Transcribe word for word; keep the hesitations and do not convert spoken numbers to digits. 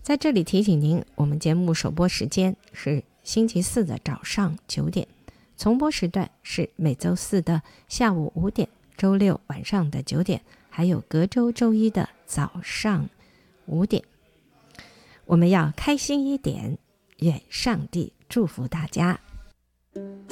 在这里提醒您，我们节目首播时间是星期四的早上九点，重播时段是每周四的下午五点，周六晚上的九点，还有隔周周一的早上五点。我们要开心一点，愿上帝祝福大家。